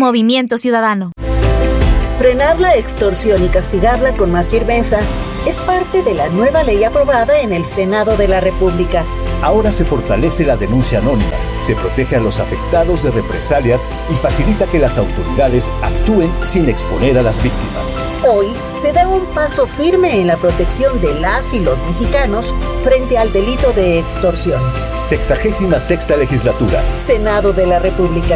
Movimiento Ciudadano. Frenar la extorsión y castigarla con más firmeza es parte de la nueva ley aprobada en el Senado de la República. Ahora se fortalece la denuncia anónima, se protege a los afectados de represalias y facilita que las autoridades actúen sin exponer a las víctimas. Hoy se da un paso firme en la protección de las y los mexicanos frente al delito de extorsión. 66ª Legislatura. Senado de la República.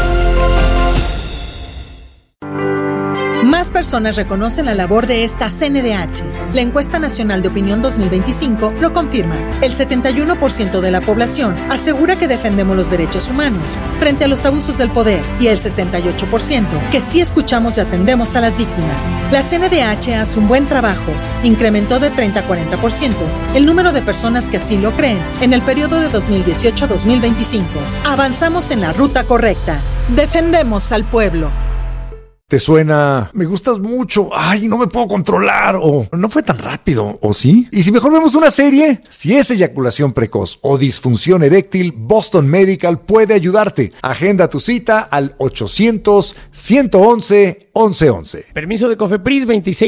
Más personas reconocen la labor de esta CNDH. La Encuesta Nacional de Opinión 2025 lo confirma. El 71% de la población asegura que defendemos los derechos humanos frente a los abusos del poder y el 68% que sí escuchamos y atendemos a las víctimas. La CNDH hace un buen trabajo. Incrementó de 30 a 40% el número de personas que así lo creen en el periodo de 2018 a 2025. Avanzamos en la ruta correcta. Defendemos al pueblo. ¿Te suena? Me gustas mucho. Ay, no me puedo controlar. O no fue tan rápido. ¿O sí? ¿Y si mejor vemos una serie? Si es eyaculación precoz o disfunción eréctil, Boston Medical puede ayudarte. Agenda tu cita al 800-111-1111. Permiso de COFEPRIS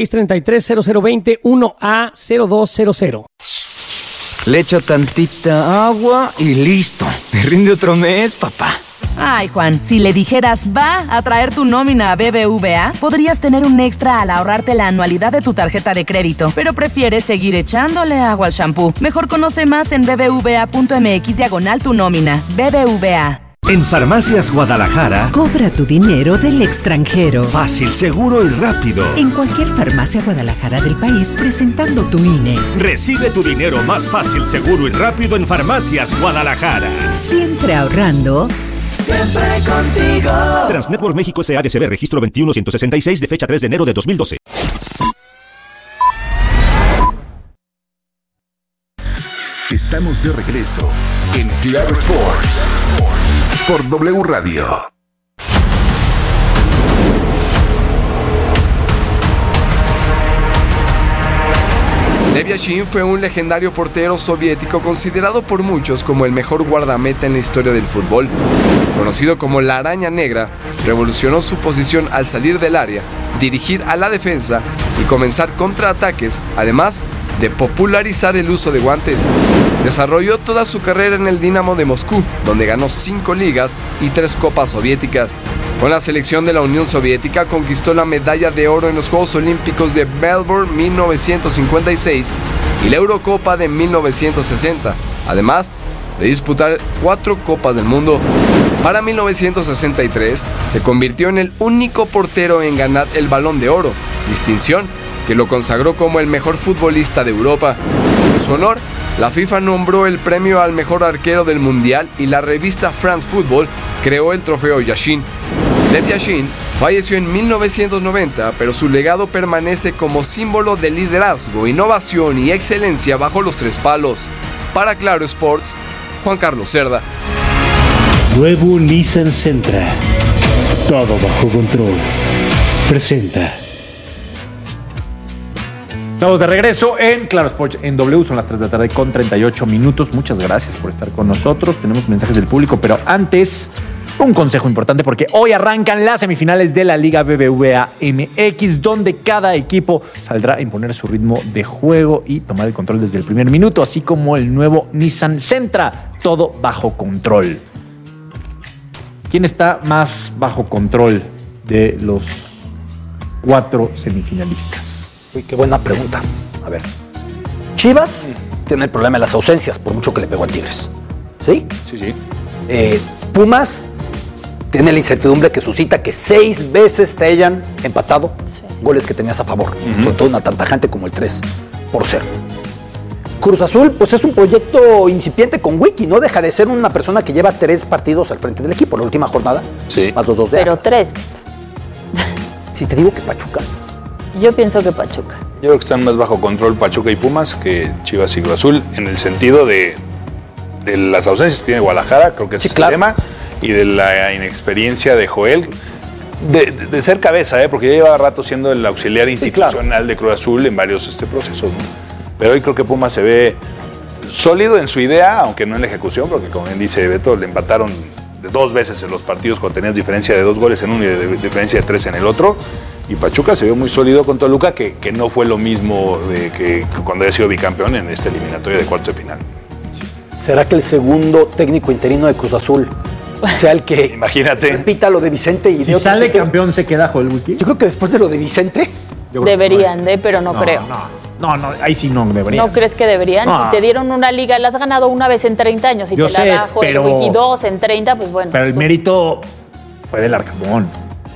2633-0020-1A0200. Le echo tantita agua y listo. Me rinde otro mes, papá. Ay, Juan, si le dijeras va a traer tu nómina a BBVA, podrías tener un extra al ahorrarte la anualidad de tu tarjeta de crédito, pero prefieres seguir echándole agua al shampoo. Mejor conoce más en bbva.mx/tu nómina. BBVA. En Farmacias Guadalajara, cobra tu dinero del extranjero. Fácil, seguro y rápido. En cualquier farmacia Guadalajara del país, presentando tu INE. Recibe tu dinero más fácil, seguro y rápido en Farmacias Guadalajara. Siempre ahorrando. Siempre contigo. Transnetwork México S.A.D.C.B. Registro 21166 de fecha 3 de enero de 2012. Estamos de regreso en Claro Sports por W Radio. Lev Yashin fue un legendario portero soviético considerado por muchos como el mejor guardameta en la historia del fútbol. Conocido como la Araña Negra, revolucionó su posición al salir del área, dirigir a la defensa y comenzar contraataques, además de popularizar el uso de guantes. Desarrolló toda su carrera en el Dinamo de Moscú, donde ganó 5 ligas y 3 copas soviéticas. Con la selección de la Unión Soviética conquistó la medalla de oro en los Juegos Olímpicos de Melbourne 1956 y la Eurocopa de 1960, además de disputar 4 Copas del Mundo. Para 1963 se convirtió en el único portero en ganar el Balón de Oro, distinción que lo consagró como el mejor futbolista de Europa. En su honor, la FIFA nombró el premio al mejor arquero del Mundial y la revista France Football creó el trofeo Yashin. Lev Yashin falleció en 1990, pero su legado permanece como símbolo de liderazgo, innovación y excelencia bajo los 3 palos. Para Claro Sports, Juan Carlos Cerda. Nuevo Nissan Sentra. Todo bajo control. Presenta. Estamos de regreso en Claro Sports en W. Son las 3 de la tarde con 38 minutos. Muchas gracias por estar con nosotros. Tenemos mensajes del público, pero antes, un consejo importante porque hoy arrancan las semifinales de la Liga BBVA MX, donde cada equipo saldrá a imponer su ritmo de juego y tomar el control desde el primer minuto, así como el nuevo Nissan Sentra. Todo bajo control. ¿Quién está más bajo control de los 4 semifinalistas? Uy, qué buena pregunta. A ver. Chivas tiene el problema de las ausencias, por mucho que le pegó a Tigres. ¿Sí? Sí. Pumas tiene la incertidumbre que suscita que 6 veces te hayan empatado goles que tenías a favor. Sobre todo una tan tajante como el 3-0. Cruz Azul, pues es un proyecto incipiente con Wiki. No deja de ser una persona que lleva 3 partidos al frente del equipo. La última jornada, más los 2 de Pero 3. Si te digo que Pachuca. Yo pienso que Pachuca. Yo creo que están más bajo control Pachuca y Pumas que Chivas y Cruz Azul, en el sentido de las ausencias que tiene Guadalajara, creo que es el tema, y de la inexperiencia de Joel, de ser cabeza, porque ya lleva rato siendo el auxiliar institucional de Cruz Azul en varios procesos, ¿no? Pero hoy creo que Pumas se ve sólido en su idea, aunque no en la ejecución, porque como bien dice Beto, le empataron 2 veces en los partidos cuando tenías diferencia de 2 goles en uno y diferencia de 3 en el otro. Y Pachuca se vio muy sólido con Toluca, que no fue lo mismo que cuando había sido bicampeón en esta eliminatoria de cuartos de final. ¿Será que el segundo técnico interino de Cruz Azul sea el que imagínate repita lo de Vicente? Y si sale campeón, ¿se queda Joel Wiki? Yo creo que después de lo de Vicente... Deberían pero no creo. No, ahí sí no deberían. ¿No crees que deberían? No. Si te dieron una liga, la has ganado una vez en 30 años. Si Yo te sé, la da Joel pero- Wiki 2 en 30, pues bueno. Pero el mérito fue del Arcamón.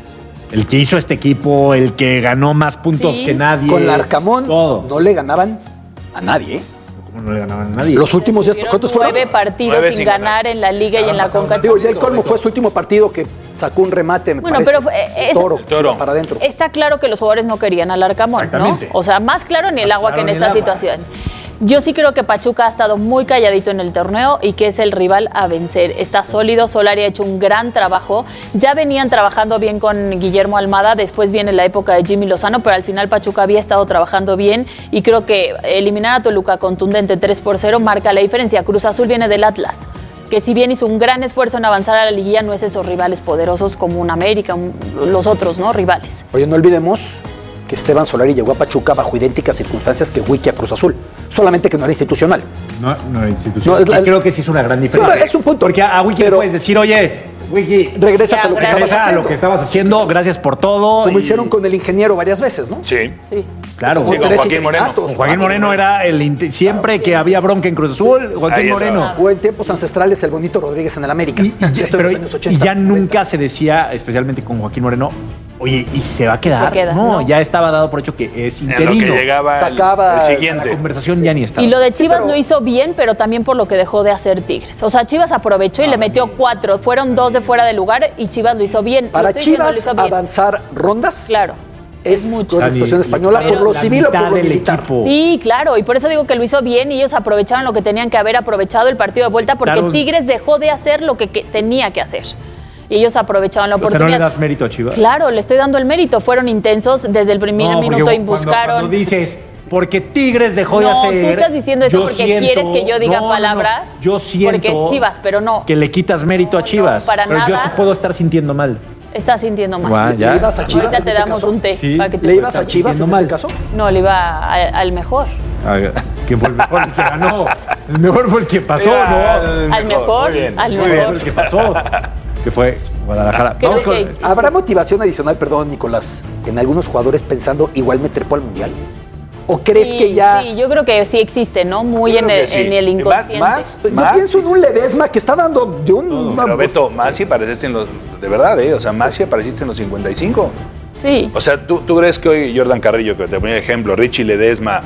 El que hizo este equipo, el que ganó más puntos Sí. que nadie. Con Larcamón no le ganaban a nadie. ¿Cómo no le ganaban a nadie? Los últimos 10, ¿cuántos fueron? 9 partidos 9 sin sin ganar en la liga y en la Conca Digo, ya el Champions. colmo fue su último partido que sacó un remate, me Bueno, parece. pero Toro. Para adentro. Está claro que los jugadores no querían al Arcamón, ¿no? Exactamente. O sea, más claro ni el agua que en claro ni esta el agua. situación. Yo sí creo que Pachuca ha estado muy calladito en el torneo y que es el rival a vencer. Está sólido, Solari ha hecho un gran trabajo. Ya venían trabajando bien con Guillermo Almada, después viene la época de Jimmy Lozano, pero al final Pachuca había estado trabajando bien y creo que eliminar a Toluca contundente 3-0 marca la diferencia. Cruz Azul viene del Atlas, que si bien hizo un gran esfuerzo en avanzar a la liguilla, no es esos rivales poderosos como un América, los otros, ¿no? Rivales. Oye, no olvidemos que Esteban Solari llegó a Pachuca bajo idénticas circunstancias que Wiki a Cruz Azul. Solamente que no era institucional. No era institucional. No, es la- Creo que sí es una gran diferencia. Sí, es un punto. Porque a Wiki le puedes decir, oye, Wiki, Regresa a lo que estabas regresa a haciendo. lo que estabas haciendo, gracias por todo. Como y- hicieron con el ingeniero varias veces, ¿no? Sí. Sí. Claro. Con Sí, con tres Joaquín Moreno. interinatos. Con Joaquín Moreno era siempre que había bronca en Cruz Azul, Joaquín Ahí Moreno. estaba. O en tiempos ancestrales el bonito Rodríguez en el América. Esto en Pero, los años 80, y ya 90. nunca se decía, especialmente con Joaquín Moreno, oye, ¿y se va a quedar? Se queda, no, no. ya estaba dado por hecho que es En lo que interino. llegaba Sacaba el La siguiente. conversación ya ni estaba. Y lo de Chivas pero- lo hizo bien, pero también por lo que dejó de hacer Tigres. O sea, Chivas aprovechó y le metió 4. Fueron 2 de fuera de lugar y Chivas lo hizo bien. Para Lo estoy diciendo, Chivas lo hizo bien. avanzar rondas Claro. es mucho. con la expresión española por lo La civil o por mitad lo del militar. equipo. Sí, claro, y por eso digo que lo hizo bien y ellos aprovecharon lo que tenían que haber aprovechado el partido de vuelta porque Claro. Tigres dejó de hacer lo que tenía que hacer. Y ellos aprovecharon la O sea, ¿no oportunidad. le das mérito a Chivas? Claro, le estoy dando el mérito. Fueron intensos desde el primer No, minuto porque y buscaron. Cuando dices, porque Tigres dejó de No, hacer. tú estás diciendo eso yo porque siento- quieres que yo diga no, palabras. Yo siento. Porque es Chivas, pero no. Que le quitas mérito a Chivas. para pero nada. yo puedo estar sintiendo mal. Estás sintiendo mal. Guau, ya. ¿Le ibas a Chivas Ahorita en te este damos caso? un té. Sí. para que te ¿Le ibas a estás Chivas en sintiendo este mal. caso? No, le iba al mejor. ¿Quién fue el mejor? El que ganó. El mejor fue el que pasó, ¿no? Al mejor, Muy bien, al muy mejor. El que pasó. Que fue Guadalajara. Creo Vamos con. que- ¿Habrá motivación adicional, perdón, Nicolás, en algunos jugadores pensando igual me trepo al Mundial? ¿O crees Sí, que ya...? Sí, yo creo que sí existe, ¿no? Muy Yo en creo el, que sí. en el Y inconsciente. Más, Yo pienso en un Ledesma que está dando de un... Pero Beto, Masi apareciste en los... De verdad, O sea, Masi apareciste en los 55. Sí. O sea, ¿tú crees que hoy Jordan Carrillo, que te ponía el ejemplo, Richie Ledesma,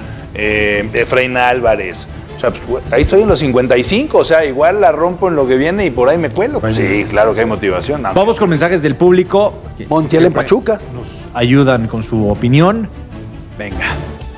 Efraín Álvarez, o sea, pues, ahí estoy en los 55, o sea, igual la rompo en lo que viene y por ahí me cuelo? Pues sí, claro que hay motivación. No. Vamos con mensajes del público. Montiel en Siempre Pachuca. Nos ayudan con su opinión. Venga.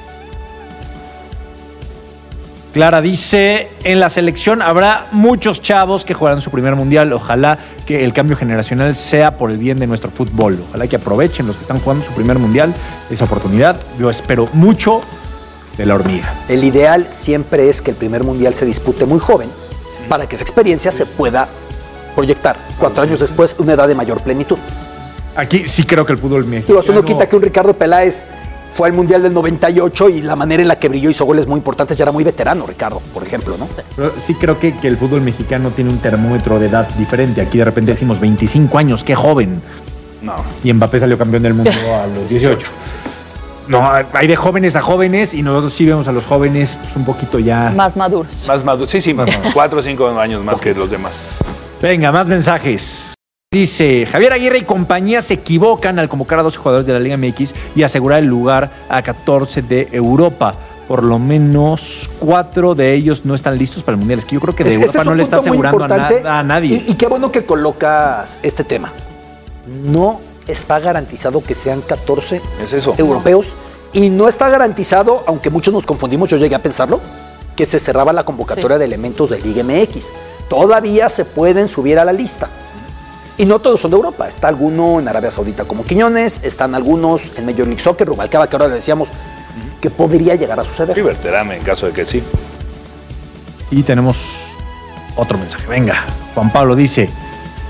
Clara dice, en la selección habrá muchos chavos que jugarán su primer mundial. Ojalá que el cambio generacional sea por el bien de nuestro fútbol. Ojalá que aprovechen los que están jugando su primer mundial esa oportunidad. Yo espero mucho de la hormiga. El ideal siempre es que el primer Mundial se dispute muy joven para que esa experiencia se pueda proyectar 4 años después, una edad de mayor plenitud. Aquí sí creo que el fútbol Digo, mexicano... eso no quita que un Ricardo Peláez fue al Mundial del 98 y la manera en la que brilló hizo goles muy importantes, ya era muy veterano, Ricardo, por ejemplo, ¿no? Pero sí creo que el fútbol mexicano tiene un termómetro de edad diferente. Aquí de repente decimos 25 años, qué joven. No. Y Mbappé salió campeón del mundo a los 18. No, hay de jóvenes a jóvenes y nosotros sí vemos a los jóvenes pues, un poquito ya... Más maduros. Más maduro. Sí, 4 o 5 años más que los demás. Venga, más mensajes. Dice, Javier Aguirre y compañía se equivocan al convocar a 12 jugadores de la Liga MX y asegurar el lugar a 14 de Europa. Por lo menos 4 de ellos no están listos para el Mundial. Es que yo creo que de Europa es no un le está punto muy asegurando importante a nadie. Y qué bueno que colocas este tema. No está garantizado que sean 14 Es eso. europeos y no está garantizado, aunque muchos nos confundimos, yo llegué a pensarlo, que se cerraba la convocatoria de elementos de Liga MX. Todavía se pueden subir a la lista. Y no todos son de Europa. Está alguno en Arabia Saudita como Quiñones, están algunos en Major League Soccer, Rubalcaba, que ahora le decíamos que podría llegar a suceder. Y Berterame, en caso de que sí. Y tenemos otro mensaje. Venga, Juan Pablo dice,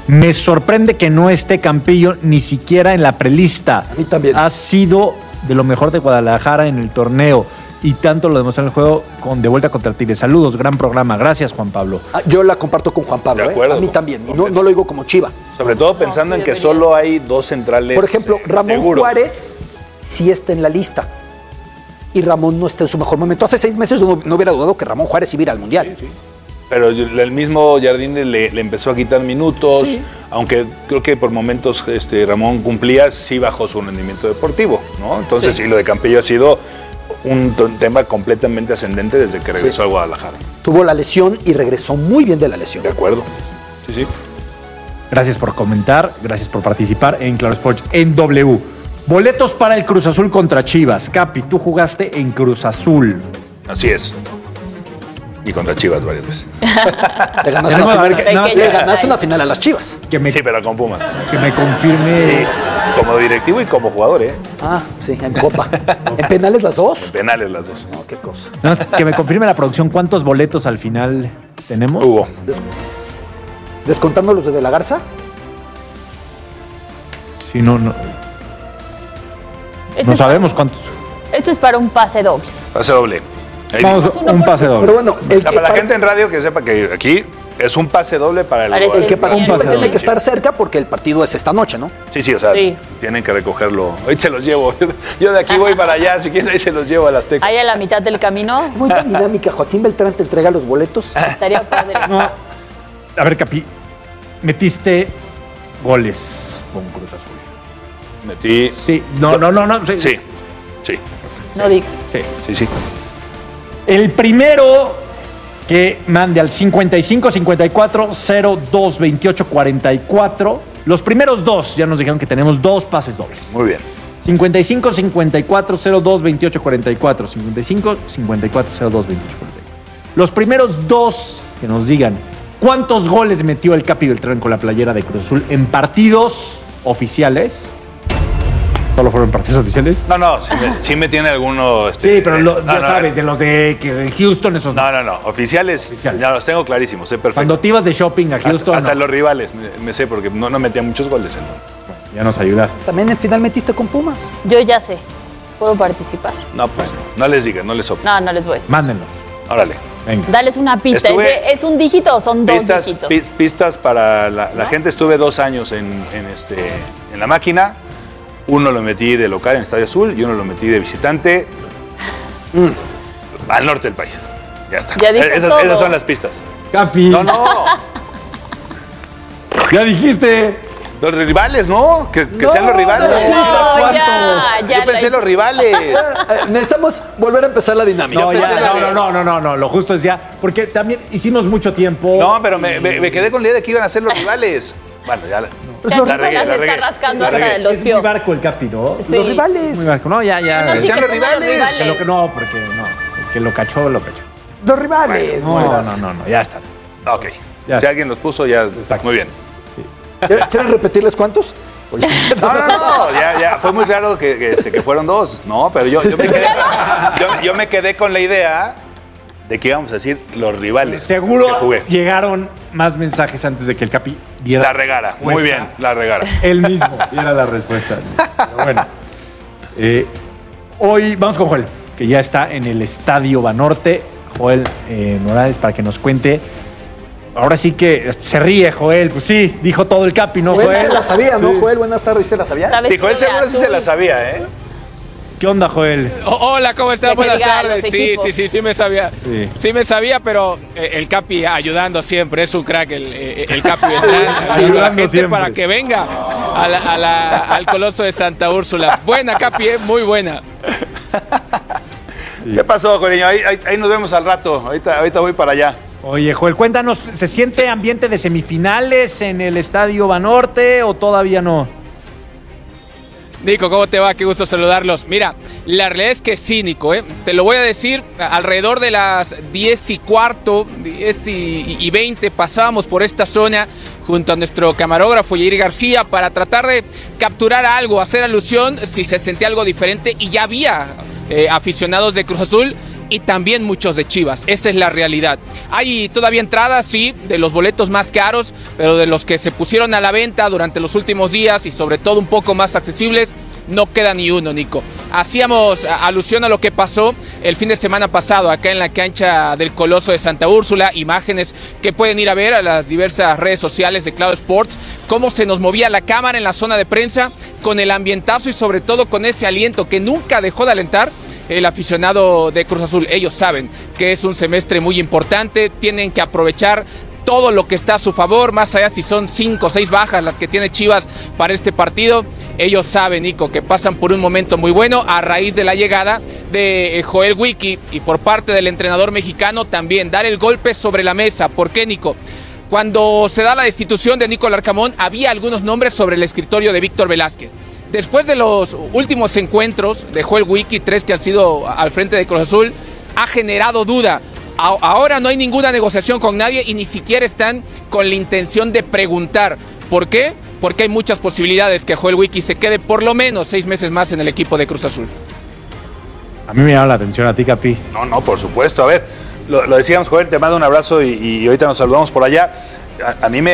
Me sorprende que no esté Campillo ni siquiera en la prelista. A mí también. Ha sido de lo mejor de Guadalajara en el torneo y tanto lo demostró en el juego de vuelta contra Tigres. Saludos, gran programa. Gracias, Juan Pablo. Yo la comparto con Juan Pablo. De acuerdo, a mí también. Y no lo digo como Chiva. Sobre todo pensando en que solo hay 2 centrales. Por ejemplo, Ramón seguros. Juárez sí está en la lista. Y Ramón no está en su mejor momento. Hace 6 meses no hubiera dudado que Ramón Juárez iba a ir al Mundial. Sí. Pero el mismo Jardine le empezó a quitar minutos, aunque creo que por momentos Ramón cumplía, sí bajó su rendimiento deportivo, ¿no? Entonces, y lo de Campillo ha sido un tema completamente ascendente desde que regresó a Guadalajara. Tuvo la lesión y regresó muy bien de la lesión. De acuerdo. Sí. Gracias por comentar, gracias por participar en Claro Sports en W. Boletos para el Cruz Azul contra Chivas. Capi, tú jugaste en Cruz Azul. Así es. Y contra Chivas varias veces. Le ganaste una final a las Chivas. Sí, pero con Pumas. Que me confirme. Como directivo y como jugador, ¿eh? Sí, en Copa. ¿En penales las dos? En penales las dos. No, qué cosa. Nada más que me confirme la producción, ¿cuántos boletos al final tenemos? Hubo. ¿Descontando los de la Garza? Sí, no. No sabemos cuántos. Esto es para un pase doble. Pase doble. Vamos, un pase doble. Pero bueno, para la gente en radio que sepa que aquí es un pase doble para el que participa tiene que estar cerca porque el partido es esta noche, ¿no? Sí, o sea, tienen que recogerlo. Hoy se los llevo. Yo de aquí voy para allá, si quieren ahí se los llevo a las Azteca. Ahí a la mitad del camino. Muy dinámica. Joaquín Beltrán te entrega los boletos. Estaría padre. No. A ver, Capi, metiste goles con Cruz Azul. Metí. Sí, no. Sí. No digas. Sí. El primero que mande al 55 54 02 28 44. Los primeros dos ya nos dijeron que tenemos 2 pases dobles. Muy bien. 55 54 02 28 44. 55 54 02 28 44. Los primeros 2 que nos digan cuántos goles metió el Capi Beltrán con la playera de Cruz Azul en partidos oficiales. ¿Solo fueron partidos oficiales? No, sí me tiene alguno. Sí, pero ya sabes, de los de que en Houston, esos. No. Oficiales, ya los tengo clarísimos, sé perfecto. Cuando te ibas de shopping a Houston. Hasta los rivales, me sé, porque no metía muchos goles. Entonces. Ya nos ayudaste. ¿También en final metiste con Pumas? Yo ya sé. ¿Puedo participar? No, pues no les digas, no les soplen. No les voy a decir. Mándenlo. Órale. Venga. Dales una pista. ¿Es un dígito o son 2 dígitos? Pistas para la gente. Estuve 2 años en la máquina. Uno lo metí de local en Estadio Azul y uno lo metí de visitante al norte del país. Ya está. Esas son las pistas. Capi. No. Ya dijiste. Los rivales, ¿no? Que sean los rivales. Yo pensé los rivales. Necesitamos volver a empezar la dinámica. No. Lo justo es ya. Porque también hicimos mucho tiempo. No, pero me quedé con la idea de que iban a ser los rivales. Bueno, ya la regué. Está rascando hasta los pies. Es muy barco el Capi, ¿no? Sí. Los rivales. Muy barco. No, ya. Sean los rivales. Porque no. El que lo cachó. Los rivales. No. Ya está. Ok. Ya. Si alguien los puso, ya está. Muy bien. ¿Quieres repetirles cuántos? No. Ya. Fue muy claro que fueron 2. No, pero yo me quedé con la idea de que íbamos a decir los rivales. Seguro llegaron más mensajes antes de que el Capi diera la regara. Muy bien, la regara. Él mismo diera la respuesta. Pero bueno. Hoy vamos con Joel, que ya está en el Estadio Banorte. Joel Morales, para que nos cuente. Ahora sí que se ríe, Joel. Pues sí, dijo todo el Capi, ¿no, Joel? Se la sabía, ¿no, Joel? Buenas tardes, ¿se la sabía? Sí, Joel seguro sí se la sabía, ¿eh? ¿Qué onda, Joel? Hola, ¿cómo estás? Buenas tardes. Sí me sabía. Sí me sabía, pero el Capi ayudando siempre. Es un crack el Capi ayudando a la gente siempre para que venga al Coloso de Santa Úrsula. Buena, Capi, muy buena. ¿Qué pasó, Joeliño? Ahí nos vemos al rato. Ahorita voy para allá. Oye, Joel, cuéntanos, ¿se siente ambiente de semifinales en el Estadio Banorte o todavía no? Nico, ¿cómo te va? Qué gusto saludarlos. Mira, la realidad es que sí, Nico, te lo voy a decir, alrededor de las 10:15, 10:20 pasábamos por esta zona junto a nuestro camarógrafo Yair García para tratar de capturar algo, hacer alusión si se sentía algo diferente, y ya había aficionados de Cruz Azul y también muchos de Chivas. Esa es la realidad. Hay todavía entradas, sí, de los boletos más caros, pero de los que se pusieron a la venta durante los últimos días y sobre todo un poco más accesibles, no queda ni uno, Nico. Hacíamos alusión a lo que pasó el fin de semana pasado acá en la cancha del Coloso de Santa Úrsula, imágenes que pueden ir a ver a las diversas redes sociales de Claro Sports, cómo se nos movía la cámara en la zona de prensa con el ambientazo y sobre todo con ese aliento que nunca dejó de alentar el aficionado de Cruz Azul. Ellos saben que es un semestre muy importante, tienen que aprovechar todo lo que está a su favor, más allá si son 5 o 6 bajas las que tiene Chivas para este partido. Ellos saben, Nico, que pasan por un momento muy bueno a raíz de la llegada de Joel Wiki y por parte del entrenador mexicano también dar el golpe sobre la mesa. ¿Por qué, Nico? Cuando se da la destitución de Nico Larcamón, había algunos nombres sobre el escritorio de Víctor Velázquez. Después de los últimos encuentros de Joel Wiki, 3 que han sido al frente de Cruz Azul, ha generado duda. Ahora no hay ninguna negociación con nadie y ni siquiera están con la intención de preguntar. ¿Por qué? Porque hay muchas posibilidades que Joel Wiki se quede por lo menos 6 meses más en el equipo de Cruz Azul. A mí me llama la atención, a ti, Capi. No, por supuesto. A ver, lo decíamos, Joel, te mando un abrazo y ahorita nos saludamos por allá. A mí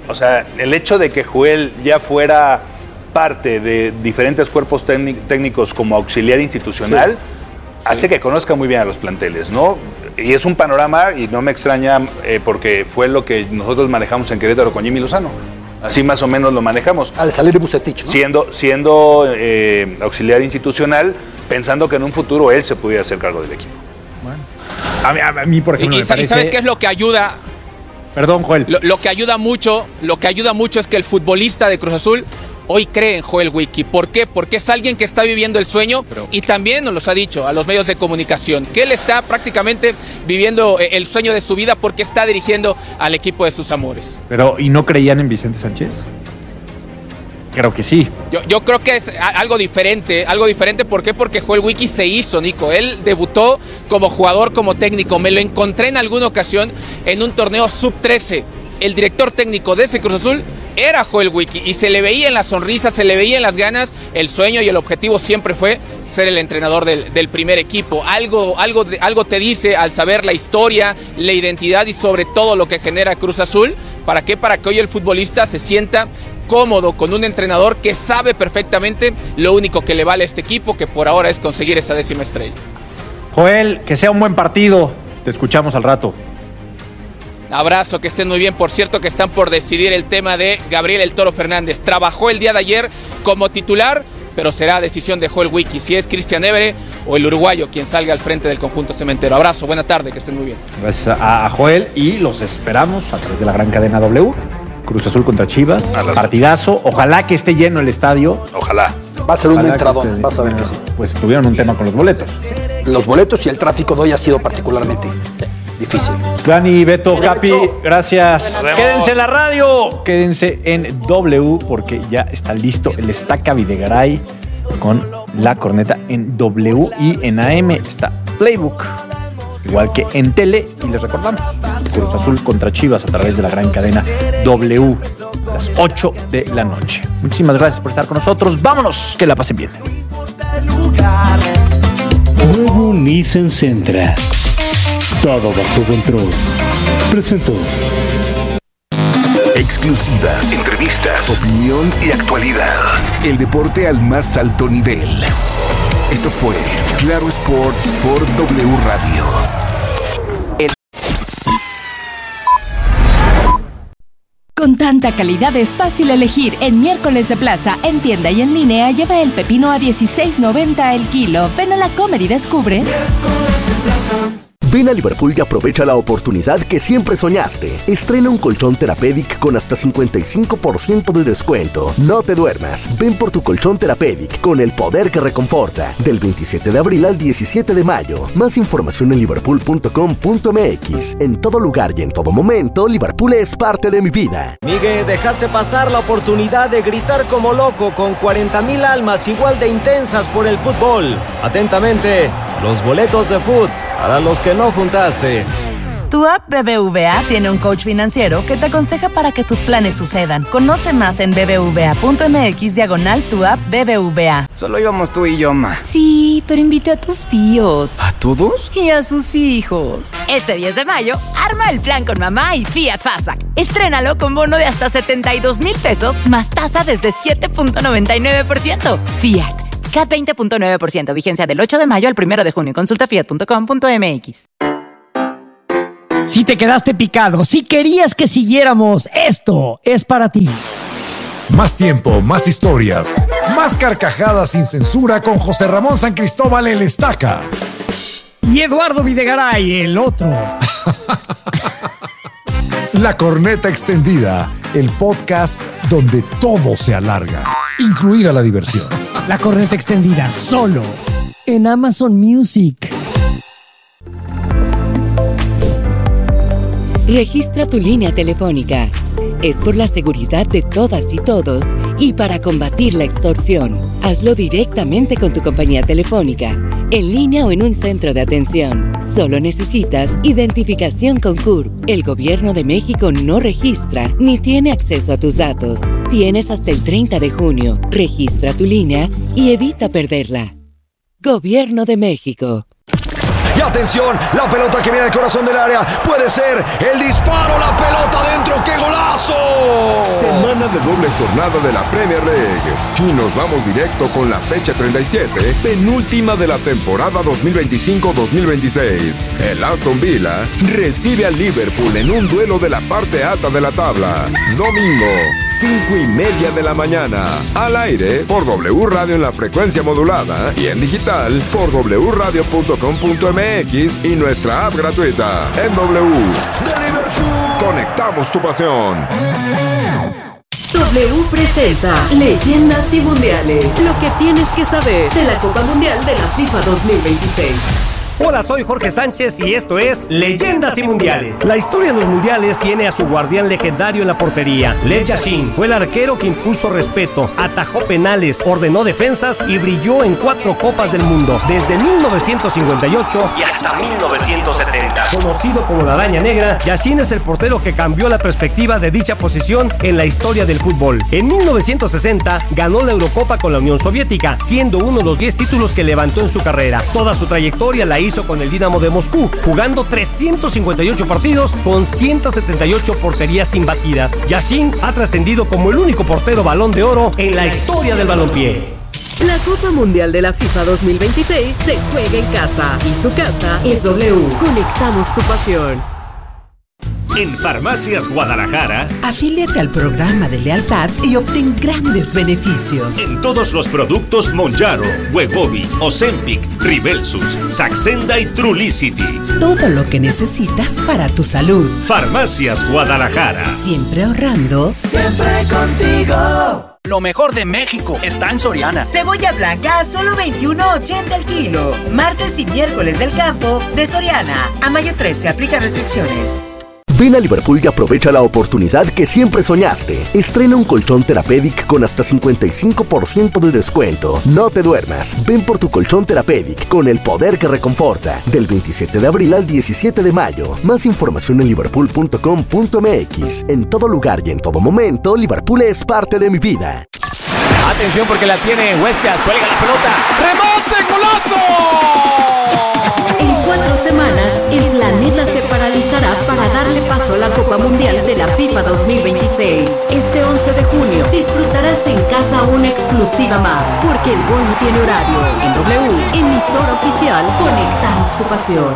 el hecho de que Joel ya fuera parte de diferentes cuerpos técnicos como auxiliar institucional, hace que conozca muy bien a los planteles, ¿no? Y es un panorama, y no me extraña, porque fue lo que nosotros manejamos en Querétaro con Jimmy Lozano. Así más o menos lo manejamos. Al salir Bucetich, ¿no? Siendo auxiliar institucional, pensando que en un futuro él se pudiera hacer cargo del equipo. Bueno. A mí, por ejemplo, me parece... ¿Y sabes qué es lo que ayuda? Perdón, Joel. Lo que ayuda mucho es que el futbolista de Cruz Azul hoy cree en Joel Wiki. ¿Por qué? Porque es alguien que está viviendo el sueño y también nos los ha dicho a los medios de comunicación, que él está prácticamente viviendo el sueño de su vida porque está dirigiendo al equipo de sus amores. Pero, ¿y no creían en Vicente Sánchez? Creo que sí. Yo creo que es algo diferente. ¿Por qué? Porque Joel Wiki se hizo, Nico. Él debutó como jugador, como técnico. Me lo encontré en alguna ocasión en un torneo sub-13. El director técnico de ese Cruz Azul era Joel Wiki y se le veía en la sonrisa, se le veía en las ganas. El sueño y el objetivo siempre fue ser el entrenador del primer equipo. Algo te dice al saber la historia, la identidad y sobre todo lo que genera Cruz Azul. ¿Para qué? Para que hoy el futbolista se sienta cómodo con un entrenador que sabe perfectamente lo único que le vale a este equipo, que por ahora es conseguir esa 10ª estrella. Joel, que sea un buen partido. Te escuchamos al rato. Abrazo, que estén muy bien. Por cierto, que están por decidir el tema de Gabriel El Toro Fernández. Trabajó el día de ayer como titular, pero será decisión de Joel Wiki si es Cristian Évere o el uruguayo quien salga al frente del conjunto cementero. Abrazo, buena tarde, que estén muy bien. Gracias a Joel y los esperamos a través de la gran cadena W. Cruz Azul contra Chivas, partidazo. Ojalá que esté lleno el estadio. Ojalá. Va a ser un entradón, vas a ver que sí. Pues tuvieron un tema con los boletos. Los boletos y el tráfico de hoy ha sido particularmente difícil. Dani, Beto, Capi, gracias. Quédense en la radio, quédense en W porque ya está listo el Estaca Videgaray con la corneta en W y en AM está Playbook, igual que en tele. Y les recordamos, Cruz Azul contra Chivas a través de la gran cadena W, a las 8 de la noche. Muchísimas gracias por estar con nosotros. Vámonos, que la pasen bien. Nuevo Nissan Sentra. Todo bajo control. Presentó. Exclusivas, entrevistas, opinión y actualidad. El deporte al más alto nivel. Esto fue Claro Sports por W Radio. Con tanta calidad es fácil elegir. En Miércoles de Plaza, en tienda y en línea, lleva el pepino a $16.90 el kilo. Ven a la Comer y descubre. Ven a Liverpool y aprovecha la oportunidad que siempre soñaste. Estrena un colchón Therapeutic con hasta 55% de descuento. No te duermas. Ven por tu colchón Therapeutic con el poder que reconforta. Del 27 de abril al 17 de mayo. Más información en liverpool.com.mx. En todo lugar y en todo momento, Liverpool es parte de mi vida. Miguel, dejaste pasar la oportunidad de gritar como loco con 40,000 almas igual de intensas por el fútbol. Atentamente, los boletos de fútbol para los que no juntaste. Tu app BBVA tiene un coach financiero que te aconseja para que tus planes sucedan. Conoce más en bbva.mx/tu app BBVA. Solo íbamos tú y yo, ma. Sí, pero invité a tus tíos. ¿A todos? Y a sus hijos. Este 10 de mayo, arma el plan con mamá y Fiat Fastback. Estrénalo con bono de hasta 72,000 pesos más tasa desde 7.99%. Fiat. CAT 20.9%. Vigencia del 8 de mayo al 1 de junio. Consulta fiat.com.mx. Si te quedaste picado, si querías que siguiéramos, esto es para ti. Más tiempo, más historias, más carcajadas sin censura con José Ramón San Cristóbal el Estaca. Y Eduardo Videgaray, el otro. La Corneta Extendida, el podcast donde todo se alarga, incluida la diversión. La Corneta Extendida, solo en Amazon Music. Registra tu línea telefónica. Es por la seguridad de todas y todos y para combatir la extorsión. Hazlo directamente con tu compañía telefónica, en línea o en un centro de atención. Solo necesitas identificación con CURP. El Gobierno de México no registra ni tiene acceso a tus datos. Tienes hasta el 30 de junio. Registra tu línea y evita perderla. Gobierno de México. Y atención, la pelota que viene al corazón del área. Puede ser el disparo, la pelota dentro. ¡Qué golazo! Semana de doble jornada de la Premier League. Y nos vamos directo con la fecha 37, penúltima de la temporada 2025-2026. El Aston Villa recibe al Liverpool en un duelo de la parte alta de la tabla. Domingo, 5:30 de la mañana. Al aire por W Radio en la frecuencia modulada y en digital por wradio.com.mx y nuestra app gratuita en W. De Liverpool. Conectamos tu pasión. W presenta Leyendas y Mundiales. Lo que tienes que saber de la Copa Mundial de la FIFA 2026. Hola, soy Jorge Sánchez y esto es Leyendas y Mundiales. La historia de los mundiales tiene a su guardián legendario en la portería. Lev Yashin fue el arquero que impuso respeto, atajó penales, ordenó defensas y brilló en 4 Copas del Mundo, desde 1958 y hasta 1970. Conocido como la Araña Negra, Yashin es el portero que cambió la perspectiva de dicha posición en la historia del fútbol. En 1960 ganó la Eurocopa con la Unión Soviética, siendo uno de los 10 títulos que levantó en su carrera. Toda su trayectoria la hizo con el Dinamo de Moscú, jugando 358 partidos con 178 porterías imbatidas. Yashin ha trascendido como el único portero Balón de Oro en la historia del balompié. La Copa Mundial de la FIFA 2026 se juega en casa y su casa es W. Conectamos tu pasión. En Farmacias Guadalajara, afíliate al programa de lealtad y obtén grandes beneficios. En todos los productos Monjaro, Wegovy, Ozempic, Rybelsus, Saxenda y Trulicity. Todo lo que necesitas para tu salud. Farmacias Guadalajara. Siempre ahorrando. Siempre contigo. Lo mejor de México está en Soriana. Cebolla blanca a solo $21.80 el kilo. Martes y miércoles del campo de Soriana. A mayo 13 aplica restricciones. Ven a Liverpool y aprovecha la oportunidad que siempre soñaste. Estrena un colchón Therapeutic con hasta 55% de descuento. No te duermas. Ven por tu colchón Therapeutic con el poder que reconforta. Del 27 de abril al 17 de mayo. Más información en liverpool.com.mx. En todo lugar y en todo momento, Liverpool es parte de mi vida. Atención porque la tiene Huescas. Cuelga la pelota. ¡Rebote, golazo! En 4 semanas, el planeta se paralizará para darle paso a la Copa Mundial de la FIFA 2026. Este 11 de junio disfrutarás en casa una exclusiva más, porque el gol no tiene horario. En W, emisora oficial, conectamos tu pasión.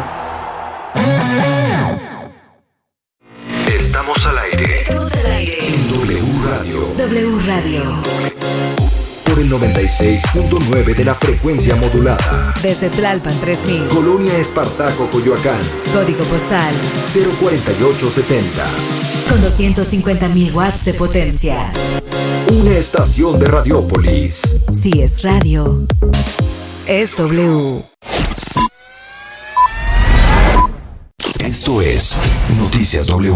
Estamos al aire. Estamos al aire. En W Radio. W Radio. Por el 96.9 de la frecuencia modulada. Desde Tlalpan 3000. Colonia Espartaco, Coyoacán. Código postal 04870. Con 250,000 watts de potencia. Una estación de Radiópolis. Si es radio, es W. Esto es Noticias W.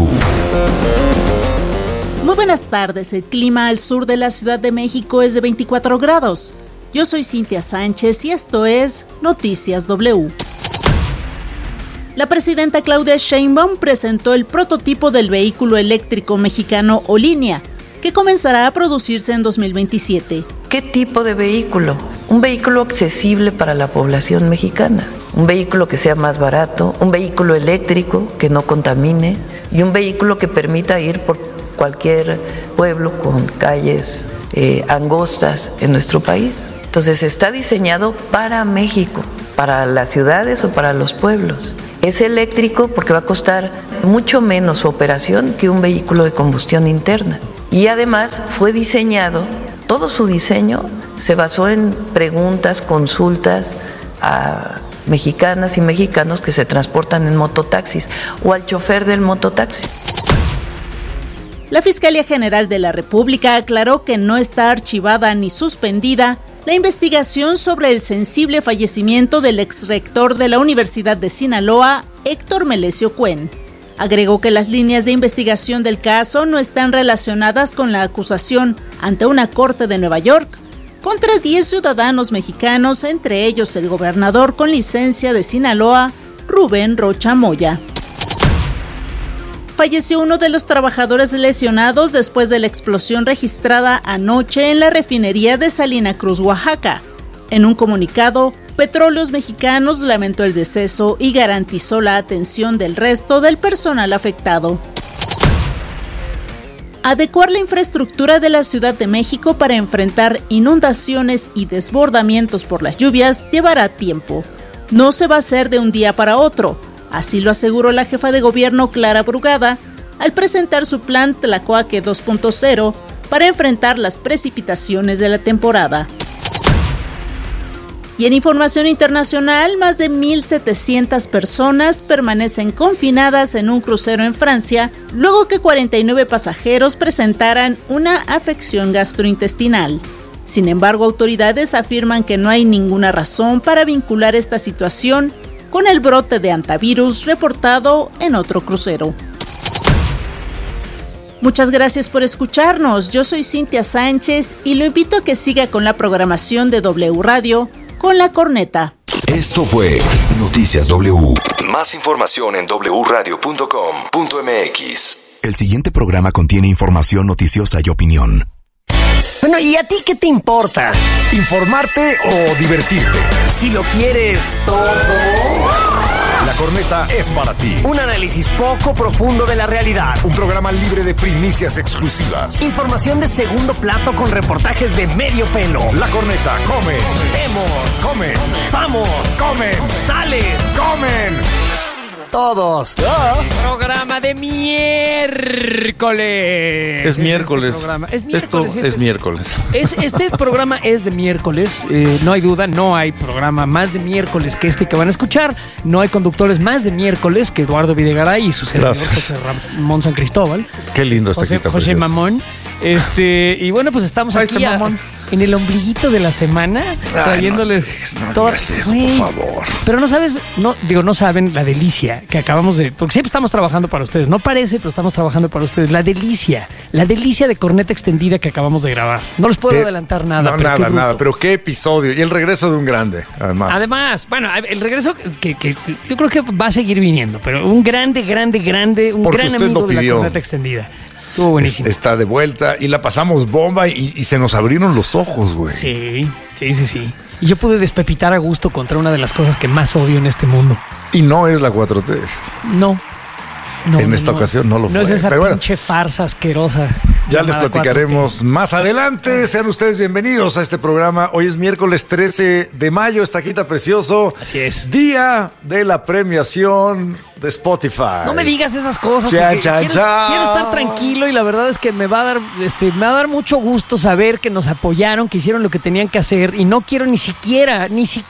Muy buenas tardes, el clima al sur de la Ciudad de México es de 24 grados. Yo soy Cintia Sánchez y esto es Noticias W. La presidenta Claudia Sheinbaum presentó el prototipo del vehículo eléctrico mexicano Olinia, que comenzará a producirse en 2027. ¿Qué tipo de vehículo? Un vehículo accesible para la población mexicana, un vehículo que sea más barato, un vehículo eléctrico que no contamine y un vehículo que permita ir por cualquier pueblo con calles angostas en nuestro país. Entonces está diseñado para México, para las ciudades o para los pueblos. Es eléctrico porque va a costar mucho menos su operación que un vehículo de combustión interna. Y además fue diseñado, todo su diseño se basó en preguntas, consultas a mexicanas y mexicanos que se transportan en mototaxis o al chofer del mototaxi. La Fiscalía General de la República aclaró que no está archivada ni suspendida la investigación sobre el sensible fallecimiento del exrector de la Universidad de Sinaloa, Héctor Melesio Cuen. Agregó que las líneas de investigación del caso no están relacionadas con la acusación ante una corte de Nueva York contra 10 ciudadanos mexicanos, entre ellos el gobernador con licencia de Sinaloa, Rubén Rocha Moya. Falleció uno de los trabajadores lesionados después de la explosión registrada anoche en la refinería de Salina Cruz, Oaxaca. En un comunicado, Petróleos Mexicanos lamentó el deceso y garantizó la atención del resto del personal afectado. Adecuar la infraestructura de la Ciudad de México para enfrentar inundaciones y desbordamientos por las lluvias llevará tiempo. No se va a hacer de un día para otro. Así lo aseguró la jefa de gobierno Clara Brugada al presentar su plan Tlacoaque 2.0 para enfrentar las precipitaciones de la temporada. Y en información internacional, más de 1,700 personas permanecen confinadas en un crucero en Francia luego que 49 pasajeros presentaran una afección gastrointestinal. Sin embargo, autoridades afirman que no hay ninguna razón para vincular esta situación con el brote de hantavirus reportado en otro crucero. Muchas gracias por escucharnos. Yo soy Cintia Sánchez y lo invito a que siga con la programación de W Radio con La Corneta. Esto fue Noticias W. Más información en wradio.com.mx. El siguiente programa contiene información noticiosa y opinión. Bueno, ¿y a ti qué te importa? ¿Informarte o divertirte? Si lo quieres todo. La Corneta es para ti. Un análisis poco profundo de la realidad. Un programa libre de primicias exclusivas. Información de segundo plato con reportajes de medio pelo. La Corneta come. Vemos. Comen. Vamos. Comen. Sales. Comen. Todos. Programa de miércoles. Es miércoles. Es miércoles. Esto es miércoles. Este programa es de miércoles. No hay duda, no hay programa más de miércoles que este que van a escuchar. No hay conductores más de miércoles que Eduardo Videgaray y su servidor José Ramón San Cristóbal. Qué lindo está aquí. José Mamón. Y bueno, pues estamos aquí en el ombliguito de la semana, trayéndoles no digas eso, por favor. Pero no sabes, no saben la delicia que acabamos de, porque siempre estamos trabajando para ustedes, no parece, pero estamos trabajando para ustedes, la delicia de corneta extendida que acabamos de grabar. No les puedo adelantar nada. No, nada, pero qué episodio, y el regreso de un grande, además. Bueno, el regreso que yo creo que va a seguir viniendo, pero un grande, un gran amigo de la corneta extendida. Estuvo buenísimo. Está de vuelta y la pasamos bomba y se nos abrieron los ojos, güey. Sí. Y yo pude despepitar a gusto contra una de las cosas que más odio en este mundo. Y no es la 4T. No. En esta ocasión no lo fue. No es esa pinche farsa asquerosa. Ya les platicaremos más adelante. Sean ustedes bienvenidos a este programa. Hoy es miércoles 13 de mayo, Estaquita Precioso. Así es. Día de la premiación de Spotify. No me digas esas cosas. Quiero estar tranquilo y la verdad es que me va a dar mucho gusto saber que nos apoyaron, que hicieron lo que tenían que hacer y no quiero ni siquiera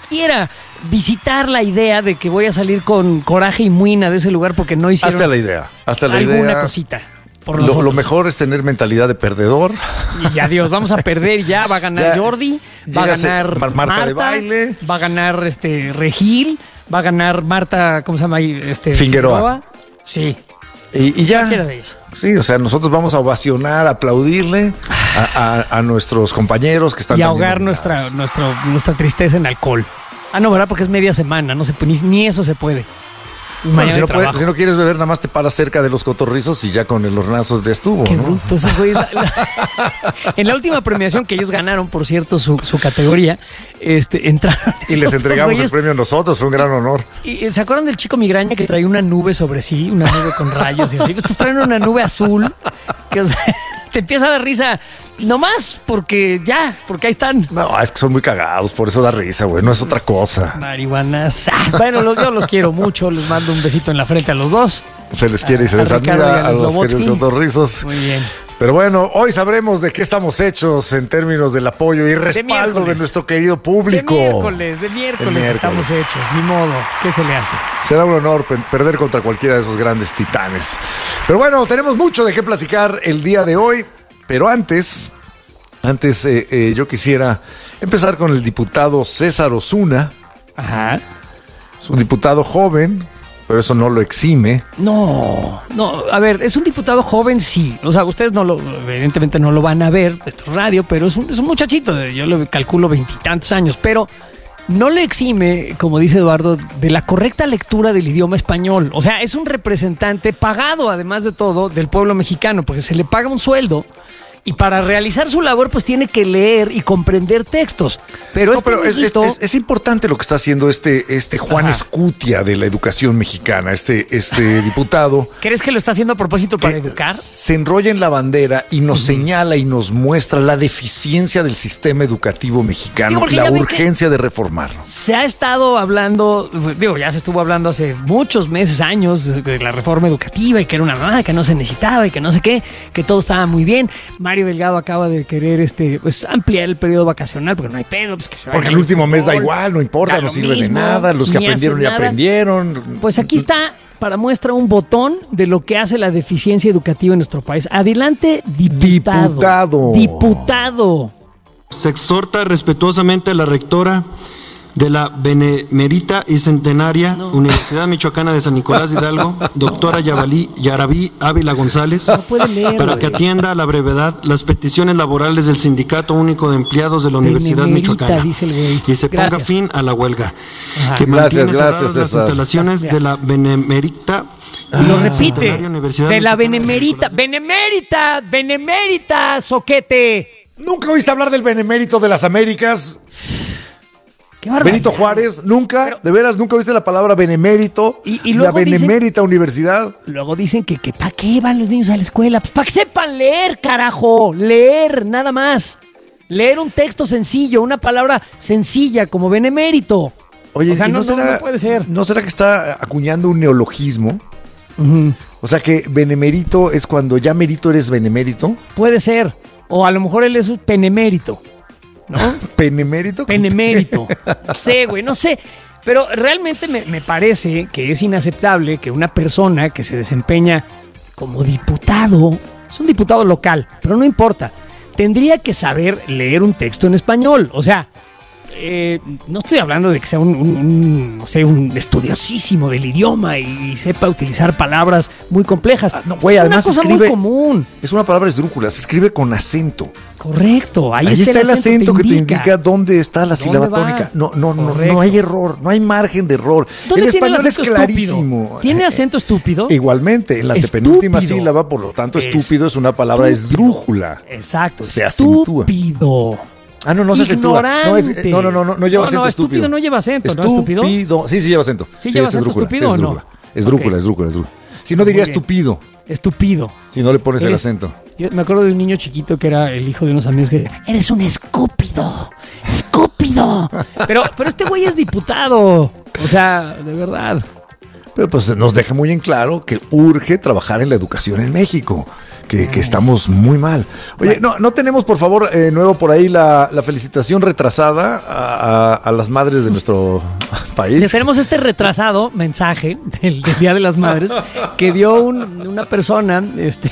visitar la idea de que voy a salir con coraje y muina de ese lugar porque no hicieron hasta la alguna cosita. Lo mejor es tener mentalidad de perdedor. Y adiós, vamos a perder ya. Va a ganar Jordi, va a ganar Marta de baile, va a ganar Regil, va a ganar Marta, ¿cómo se llama ahí? Figueroa. Sí. Y ya. De ellos. Sí, o sea, nosotros vamos a ovacionar, a aplaudirle a nuestros compañeros que están y ahogar nuestra tristeza en alcohol. No, ¿verdad? Porque es media semana, no se puede, ni eso se puede. Bueno, si no quieres beber, nada más te paras cerca de los cotorrizos y ya con el hornazo ya estuvo, qué ¿no? bruto ese güey. En la última premiación que ellos ganaron, por cierto, su categoría, entraron. Y les entregamos el premio a nosotros, fue un gran honor. ¿Y se acuerdan del chico migraña que traía una nube sobre sí? Una nube con rayos y así. Estos traen una nube azul que, o sea, te empieza a dar risa nomás porque ahí están. No, es que son muy cagados, por eso da risa, güey, no es otra cosa. Marihuanas. Bueno, yo los quiero mucho, les mando un besito en la frente a los dos. Se les quiere y se les admira a los queridos cotorrizos. Muy bien. Pero bueno, hoy sabremos de qué estamos hechos en términos del apoyo y respaldo de nuestro querido público. De miércoles estamos hechos, ni modo. ¿Qué se le hace? Será un honor perder contra cualquiera de esos grandes titanes. Pero bueno, tenemos mucho de qué platicar el día de hoy. Pero antes yo quisiera empezar con el diputado César Osuna. Ajá. Es un diputado joven, pero eso no lo exime. No, a ver, es un diputado joven, sí. O sea, ustedes evidentemente no lo van a ver, esto es radio, pero es un muchachito, yo le calculo 20 y tantos años, pero no le exime, como dice Eduardo, de la correcta lectura del idioma español. O sea, es un representante pagado, además de todo, del pueblo mexicano, porque se le paga un sueldo. Y para realizar su labor, pues tiene que leer y comprender textos. Pero es importante lo que está haciendo este Juan Escutia de la educación mexicana, este diputado. ¿Crees que lo está haciendo a propósito para educar? Se enrolla en la bandera y nos señala y nos muestra la deficiencia del sistema educativo mexicano, la urgencia de reformarlo. Se ha estado hablando, ya se estuvo hablando hace muchos meses, años, de la reforma educativa y que era una mamada, que no se necesitaba y que no sé qué, que todo estaba muy bien. Mario Delgado acaba de querer ampliar el periodo vacacional porque no hay pedo, pues que se vaya. Porque el último mes da igual, no importa, no sirve de nada, los que aprendieron ya aprendieron. Pues aquí está para muestra un botón de lo que hace la deficiencia educativa en nuestro país. Adelante, diputado. Se exhorta respetuosamente a la rectora de la Benemérita y Centenaria Universidad Michoacana de San Nicolás Hidalgo, doctora Yarabí Ávila González, para que atienda a la brevedad las peticiones laborales del Sindicato Único de Empleados de la Universidad Michoacana y se ponga fin a la huelga. Que mantiene cerradas las instalaciones de la Benemérita. Y lo repite, de la Benemérita, soquete. ¿Nunca oíste hablar del Benemérito de las Américas? Benito Juárez, nunca, de veras, nunca viste la palabra benemérito, y la Benemérita Universidad. Luego dicen que ¿para qué van los niños a la escuela? Pues para que sepan leer, carajo, leer, nada más. Leer un texto sencillo, una palabra sencilla como benemérito. Oye, o sea, no puede ser. ¿No será que está acuñando un neologismo? O sea que benemérito es cuando ya merito eres benemérito. Puede ser, o a lo mejor él es un penemérito. ¿No? ¿Penemérito? Penemérito. No sé. Pero realmente me parece que es inaceptable que una persona que se desempeña como diputado, es un diputado local, pero no importa, tendría que saber leer un texto en español. O sea, no estoy hablando de que sea un estudiosísimo del idioma y sepa utilizar palabras muy complejas. Es una cosa muy común. Es una palabra esdrújula, se escribe con acento. Correcto, ahí está el acento que te indica dónde está la sílaba tónica. No hay error, no hay margen de error. El español es clarísimo. Estúpido? ¿Tiene acento estúpido? Igualmente, en la antepenúltima sílaba, por lo tanto, estúpido es una palabra esdrújula. Exacto, se acentúa. Estúpido. No se acentúa. No lleva acento estúpido. No lleva acento, estúpido. Sí lleva acento. ¿Sí lleva acento estúpido o no? Esdrújula. Si no diría estúpido. Estúpido. Si no le pones el acento. Yo me acuerdo de un niño chiquito que era el hijo de unos amigos que decía, eres un escúpido. Pero este güey es diputado. O sea, de verdad. Pero pues nos deja muy en claro que urge trabajar en la educación en México. Que estamos muy mal. Oye, no tenemos, por favor, nuevo por ahí la felicitación retrasada a las madres de nuestro país. Les tenemos este retrasado mensaje del Día de las Madres que dio una persona.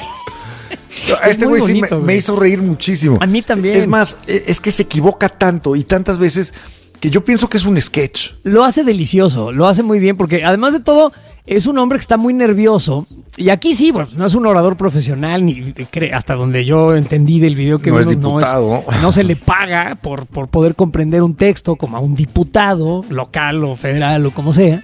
Este güey sí me hizo reír muchísimo. A mí también. Es más, es que se equivoca tanto y tantas veces que yo pienso que es un sketch. Lo hace delicioso, lo hace muy bien, porque además de todo, es un hombre que está muy nervioso. Y aquí sí, pues no es un orador profesional, ni hasta donde yo entendí del video que no es diputado. No se le paga por poder comprender un texto como a un diputado local o federal o como sea.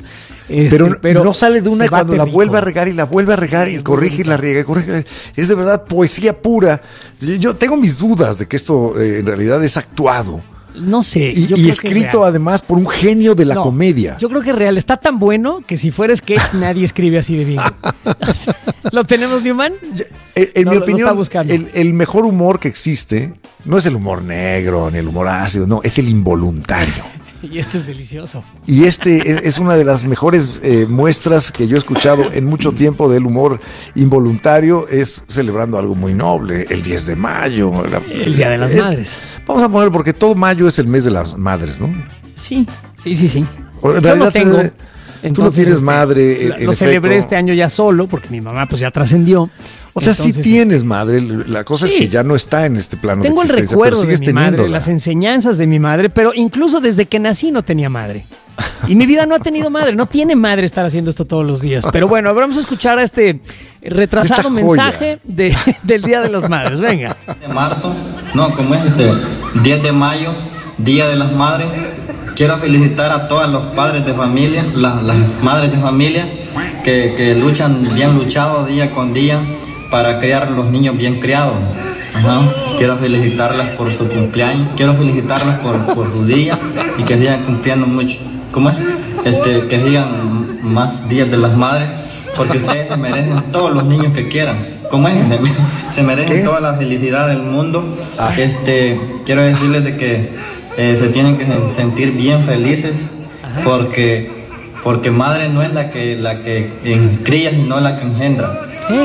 Pero no sale de una cuando la vuelve a regar y la vuelve a regar y corrige y la riega y corrige. Es de verdad poesía pura. Yo tengo mis dudas de que esto en realidad es actuado. No sé. Y escrito además por un genio de la comedia. Yo creo que es real. Está tan bueno que si fuera sketch nadie escribe así de bien. ¿Lo tenemos, Newman? En mi opinión, el mejor humor que existe no es el humor negro ni el humor ácido, no, es el involuntario. Y este es delicioso. Y es una de las mejores muestras que yo he escuchado en mucho tiempo del humor involuntario, es celebrando algo muy noble, el 10 de mayo. El Día de las Madres. Vamos a poner, porque todo mayo es el mes de las madres, ¿no? Sí. Yo lo tengo. Tú no tienes madre. Lo celebré este año ya solo, porque mi mamá pues ya trascendió. O sea, sí tienes madre, la cosa es que ya no está en este plano de existencia. Tengo el recuerdo de mi madre, las enseñanzas de mi madre, pero incluso desde que nací no tenía madre. Y mi vida no ha tenido madre, no tiene madre estar haciendo esto todos los días. Pero bueno, vamos a escuchar a este retrasado mensaje del Día de las Madres. Venga. De marzo, como es 10 de mayo, Día de las Madres. Quiero felicitar a todos los padres de familia, las madres de familia que luchan bien luchado día con día para criar a los niños bien criados. Quiero felicitarlas por su cumpleaños, quiero felicitarlas por su día y que sigan cumpliendo mucho. ¿Cómo es? Que sigan más días de las madres, porque ustedes se merecen todos los niños que quieran. ¿Cómo es? Se merecen toda la felicidad del mundo. Quiero decirles de que se tienen que sentir bien felices, porque madre no es la que cría, sino la que engendra.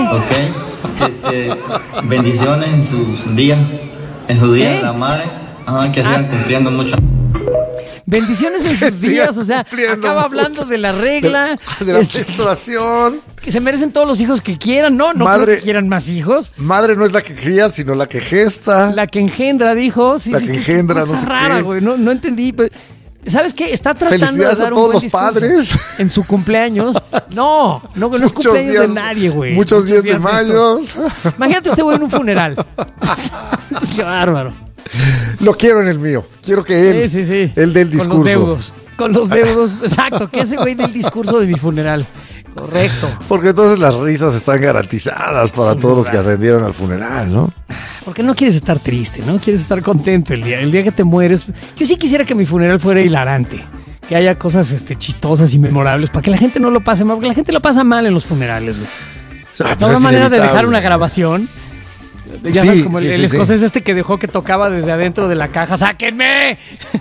Bendiciones en su día de la madre, que sigan cumpliendo mucho. Bendiciones en sus días, o sea, acaba hablando de la regla, de la menstruación. Que se merecen todos los hijos que quieran, no creo que quieran más hijos. Madre no es la que cría, sino la que gesta. La que engendra, dijo. Sí, la que engendra, no sé rara, güey, no entendí. Pero, ¿sabes qué? Está tratando de dar un buen discurso padres en su cumpleaños. No es cumpleaños de nadie, güey. Muchos días de mayo. Imagínate este güey en un funeral. Qué bárbaro. Lo quiero en el mío. Quiero que él, él dé el discurso. Con los deudos, exacto. Que ese güey dé el discurso de mi funeral. Correcto. Porque entonces las risas están garantizadas para todos los que atendieron al funeral, ¿no? Porque no quieres estar triste, ¿no? Quieres estar contento el día que te mueres. Yo sí quisiera que mi funeral fuera hilarante. Que haya cosas chistosas y memorables para que la gente no lo pase mal. Porque la gente lo pasa mal en los funerales, güey. No hay manera de dejar una grabación. Ya sabes, como el escocés que dejó que tocaba desde adentro de la caja. ¡Sáquenme!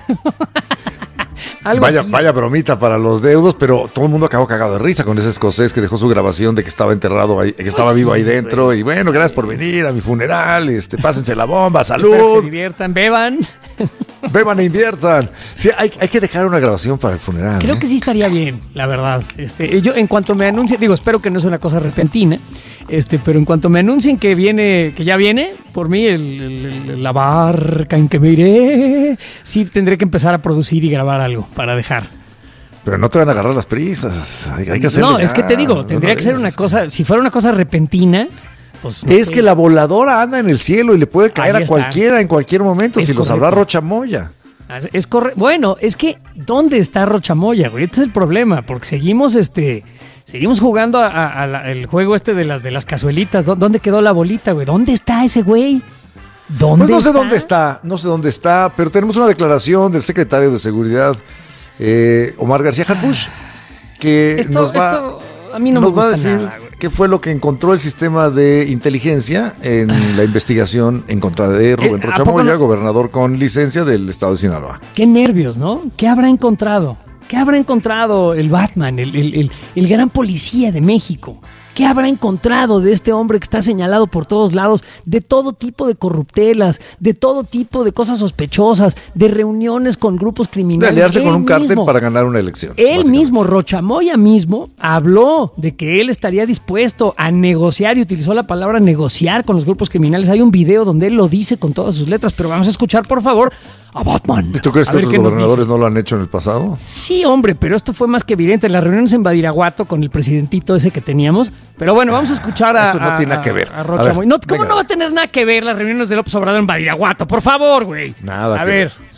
Vaya bromita para los deudos, pero todo el mundo acabó cagado de risa con ese escocés que dejó su grabación de que estaba enterrado ahí, que estaba vivo ahí dentro. Y bueno, gracias por venir a mi funeral, pásense la bomba, salud. Espero que se diviertan, beban e inviertan. Sí, hay que dejar una grabación para el funeral. Creo que sí estaría bien, la verdad. Yo en cuanto me anuncien, espero que no sea una cosa repentina, pero en cuanto me anuncien que ya viene, por mí la barca en que me iré, sí tendré que empezar a producir y grabar algo para dejar. Pero no te van a agarrar las prisas, hay que hacerlo. No, es que te digo, tendría que ser una cosa, si fuera una cosa repentina, pues no es que la voladora anda en el cielo y le puede caer a cualquiera en cualquier momento, si lo sabrá Rocha Moya. Es correcto. Bueno, es que ¿dónde está Rocha Moya, güey? Este es el problema, porque seguimos jugando el juego de las cazuelitas. ¿Dónde quedó la bolita, güey? ¿Dónde está ese güey? No sé dónde está, pero tenemos una declaración del secretario de Seguridad, Omar García Harfuch, que nos va a mí no me gusta a decir nada, qué fue lo que encontró el sistema de inteligencia en la investigación en contra de Rubén Rocha Moya, gobernador con licencia del estado de Sinaloa. Qué nervios, ¿no? ¿Qué habrá encontrado? ¿Qué habrá encontrado el Batman, el gran policía de México? ¿Qué habrá encontrado de este hombre que está señalado por todos lados de todo tipo de corruptelas, de todo tipo de cosas sospechosas, de reuniones con grupos criminales? De aliarse con un cártel para ganar una elección. Él mismo, Rocha Moya mismo, habló de que él estaría dispuesto a negociar y utilizó la palabra negociar con los grupos criminales. Hay un video donde él lo dice con todas sus letras, pero vamos a escuchar, por favor, a Batman. ¿Y tú crees que otros gobernadores no lo han hecho en el pasado? Sí, hombre, pero esto fue más que evidente en las reuniones en Badiraguato con el presidentito ese que teníamos. Pero bueno, vamos a escuchar eso no tiene nada que ver. A Rocha Moya. ¿Cómo no va a tener nada que ver las reuniones de López Obrador en Badiraguato? Por favor, güey. Nada a ver.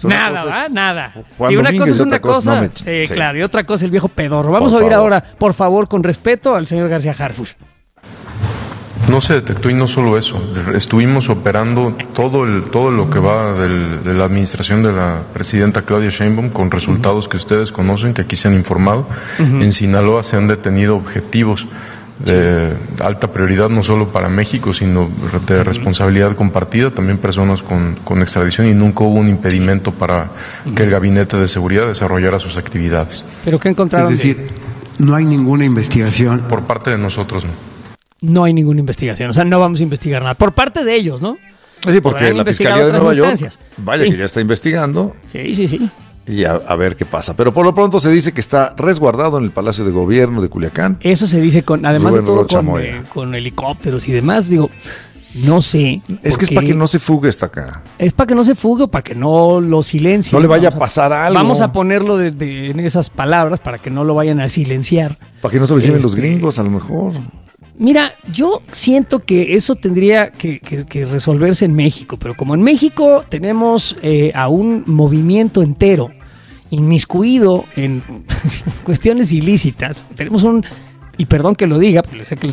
Nada, ¿verdad? Nada. Juan Si una Domínguez cosa es y otra una cosa, no me- sí, sí. claro, y otra cosa el viejo pedorro. Vamos a oír ahora, por favor, con respeto al señor García Harfuch. No se detectó y no solo eso, estuvimos operando todo lo que va de la administración de la presidenta Claudia Sheinbaum con resultados que ustedes conocen, que aquí se han informado. En Sinaloa se han detenido objetivos de alta prioridad no solo para México, sino de responsabilidad compartida, también personas con extradición, y nunca hubo un impedimento para que el Gabinete de Seguridad desarrollara sus actividades. ¿Pero qué encontraron? Es decir, no hay ninguna investigación. Por parte de nosotros, no. No hay ninguna investigación, o sea, no vamos a investigar nada. Por parte de ellos, ¿no? Sí, porque Podrán la investigar Fiscalía de otras Nueva York, instancias. vaya Sí. que ya está investigando. Sí. Y a ver qué pasa. Pero por lo pronto se dice que está resguardado en el Palacio de Gobierno de Culiacán. Eso se dice además Rubén de todo Rocha Moya. con helicópteros y demás. Digo, no sé. Es que es para que no se fugue hasta acá. Es para que no se fugue o para que no lo silencien. No le vaya a pasar algo. Vamos a ponerlo en esas palabras para que no lo vayan a silenciar. Para que no se lo lleven los gringos, a lo mejor. Mira, yo siento que eso tendría que resolverse en México, pero como en México tenemos a un movimiento entero inmiscuido en cuestiones ilícitas, tenemos y perdón que lo diga, porque sé que